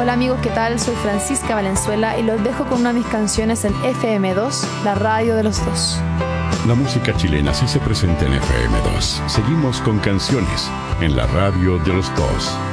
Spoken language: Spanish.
Hola amigos, ¿qué tal? Soy Francisca Valenzuela y los dejo con una de mis canciones en FM2, la radio de los dos. La música chilena sí se presenta en FM2. Seguimos con canciones en la radio de los dos.